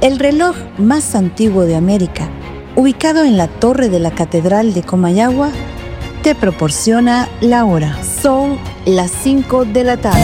El reloj más antiguo de América, ubicado en la torre de la Catedral de Comayagua, te proporciona la hora. Son las 5 de la tarde.